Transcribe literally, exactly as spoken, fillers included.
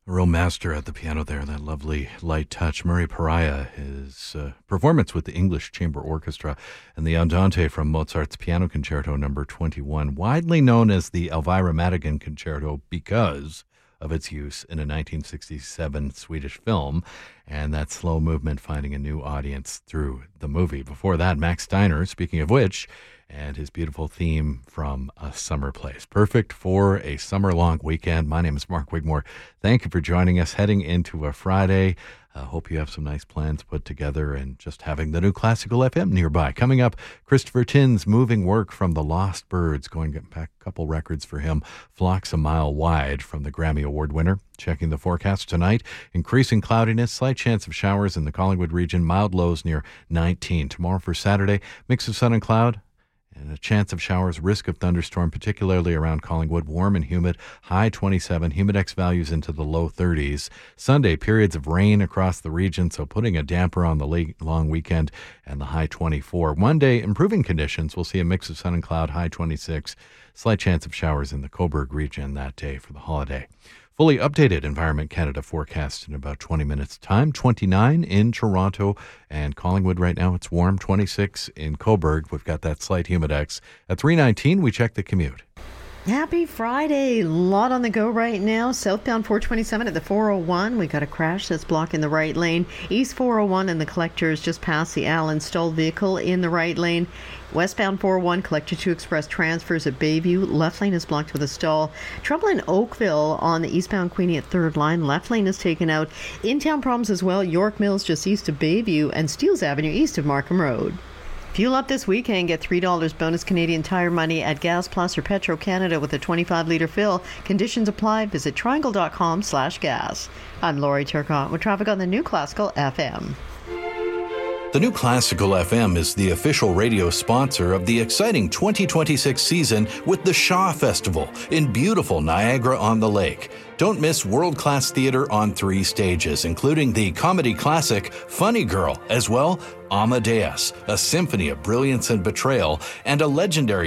A real master at the piano there, that lovely light touch. Murray Pariah, his uh, performance with the English Chamber Orchestra and the Andante from Mozart's Piano Concerto number twenty-one, widely known as the Elvira Madigan Concerto because of its use in a nineteen sixty-seven Swedish film, and that slow movement finding a new audience through the movie. Before that, Max Steiner, speaking of which, and his beautiful theme from A Summer Place. Perfect for a summer-long weekend. My name is Mark Wigmore. Thank you for joining us heading into a Friday. I uh, hope you have some nice plans put together and just having the new Classical F M nearby. Coming up, Christopher Tin's moving work from the Lost Birds, going to get back a couple records for him. Flocks a Mile Wide from the Grammy Award winner. Checking the forecast tonight, increasing cloudiness, slight chance of showers in the Collingwood region, mild lows near nineteen. Tomorrow for Saturday, mix of sun and cloud, and a chance of showers, risk of thunderstorm, particularly around Collingwood. Warm and humid, high twenty-seven, humidex values into the low thirties. Sunday, periods of rain across the region, so putting a damper on the late, long weekend, and the high twenty-four. Monday, improving conditions. We'll see a mix of sun and cloud, high twenty-six. Slight chance of showers in the Cobourg region that day for the holiday. Fully updated Environment Canada forecast in about twenty minutes' time. twenty-nine in Toronto and Collingwood right now. It's warm. twenty-six in Cobourg. We've got that slight humidex. At three nineteen, we check the commute. Happy Friday. A lot on the go right now. Southbound four twenty-seven at the four oh one. We got a crash that's blocking the right lane. East four oh one and the collector is just past the Allen stalled vehicle in the right lane. Westbound four oh one, collector two express transfers at Bayview. Left lane is blocked with a stall. Trouble in Oakville on the eastbound Queenie at third line. Left lane is taken out. In-town problems as well. York Mills just east of Bayview and Steeles Avenue east of Markham Road. Fuel up this weekend. Get three dollars bonus Canadian Tire money at Gas Plus or Petro Canada with a twenty-five litre fill. Conditions apply. Visit triangle.com slash gas. I'm Lori Turcotte with traffic on the New Classical F M. The New Classical F M is the official radio sponsor of the exciting twenty twenty-six season with the Shaw Festival in beautiful Niagara-on-the-Lake. Don't miss world-class theater on three stages, including the comedy classic Funny Girl, as well Amadeus, a symphony of brilliance and betrayal, and a legendary